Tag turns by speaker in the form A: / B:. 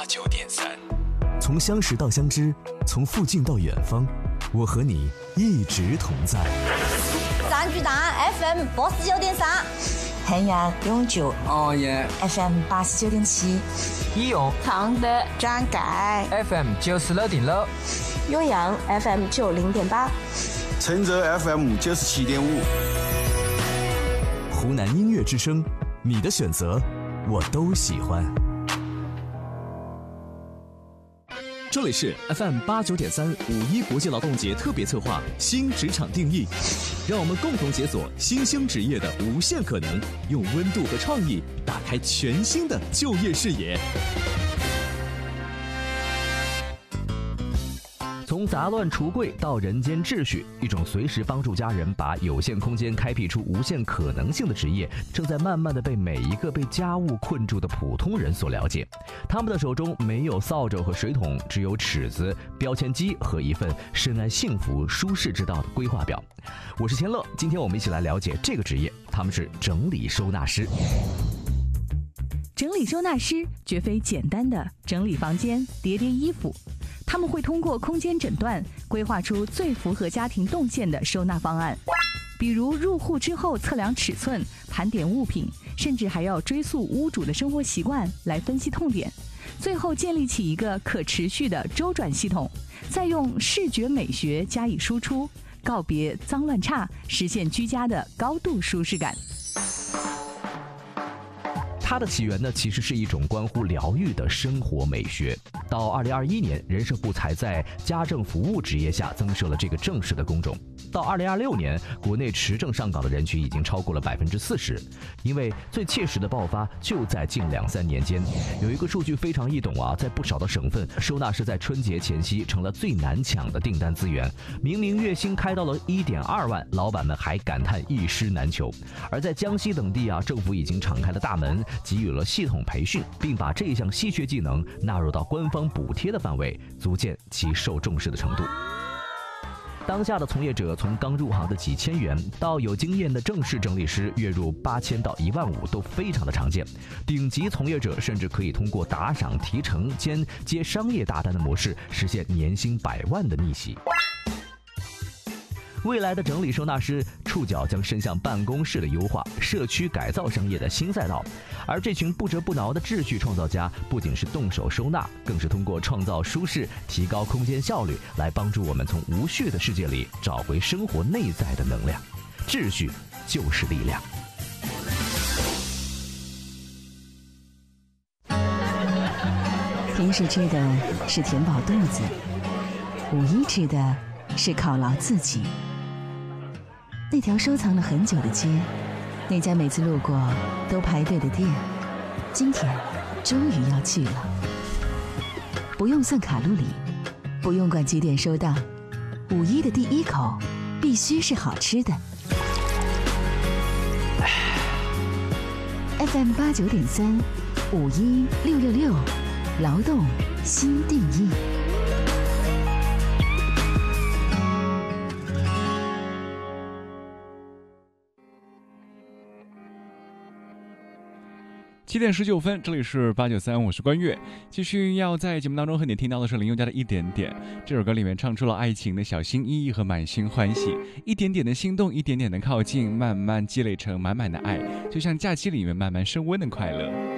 A: 89.3，
B: 从相识到相知，从附近到远方，我和你一直同在。
C: 占据答案 FM 89.3，
D: 衡阳永久
E: 熬夜
D: FM 89.7，
E: 义勇
D: 常德张改
E: FM 96.6，
F: 岳阳 FM 90.8，
G: 陈泽 FM 97.5。
B: 湖南音乐之声，你的选择我都喜欢。这里是 FM 89.3五一国际劳动节特别策划新职场定义，让我们共同解锁新兴职业的无限可能，用温度和创意打开全新的就业视野。
H: 从杂乱橱柜到人间秩序，一种随时帮助家人把有限空间开辟出无限可能性的职业，正在慢慢的被每一个被家务困住的普通人所了解。他们的手中没有扫帚和水桶，只有尺子、标签机和一份深谙幸福舒适之道的规划表。我是千乐，今天我们一起来了解这个职业，他们是整理收纳师。
I: 整理收纳师绝非简单的整理房间、叠叠衣服，他们会通过空间诊断，规划出最符合家庭动线的收纳方案。比如入户之后测量尺寸、盘点物品，甚至还要追溯屋主的生活习惯来分析痛点，最后建立起一个可持续的周转系统，再用视觉美学加以输出，告别脏乱差，实现居家的高度舒适感。
H: 它的起源呢，其实是一种关乎疗愈的生活美学。到2021年，人社部才在家政服务职业下增设了这个正式的工种。到2026年，国内持证上岗的人群已经超过了40%。因为最切实的爆发就在近2-3年间，有一个数据非常易懂啊，在不少的省份，收纳师在春节前夕成了最难抢的订单资源。明明月薪开到了1.2万，老板们还感叹一师难求。而在江西等地啊，政府已经敞开了大门，给予了系统培训，并把这项稀缺技能纳入到官方补贴的范围，足见其受重视的程度。当下的从业者从刚入行的几千元到有经验的正式整理师月入8000到15000都非常的常见。顶级从业者甚至可以通过打赏提成兼接商业大单的模式，实现年薪100万的逆袭。未来的整理收纳师触角将伸向办公室的优化、社区改造商业的新赛道，而这群不折不挠的秩序创造家，不仅是动手收纳，更是通过创造舒适、提高空间效率，来帮助我们从无序的世界里找回生活内在的能量。秩序就是力量。
J: 平时吃的是填饱肚子，五一吃的是犒劳自己。那条收藏了很久的街，那家每次路过都排队的店，今天终于要去了。不用算卡路里，不用管几点收档，五一的第一口必须是好吃的。FM 89.3，五一666，劳动新定义。
K: 7点19分，这里是893，我是关悦。继续要在节目当中和你听到的是林宥嘉的一点点。这首歌里面唱出了爱情的小心翼翼和满心欢喜，一点点的心动，一点点的靠近，慢慢积累成满满的爱，就像假期里面慢慢升温的快乐。